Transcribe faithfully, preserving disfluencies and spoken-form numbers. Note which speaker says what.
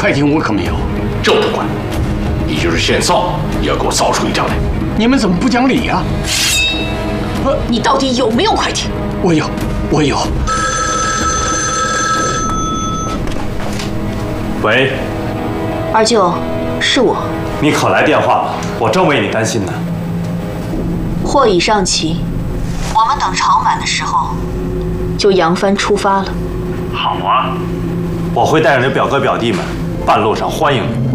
Speaker 1: 快艇我可没有，
Speaker 2: 这我不管，你就是现造也要给我造出一条来。
Speaker 1: 你们怎么不讲理呀？
Speaker 3: 呃，你到底有没有快艇？
Speaker 1: 我有，我有。
Speaker 4: 喂，
Speaker 3: 二舅，是我。
Speaker 4: 你可来电话了，我正为你担心呢。
Speaker 3: 货已上齐，我们等潮满的时候，就扬帆出发了。
Speaker 4: 好啊，我会带着你表哥表弟们，半路上欢迎你。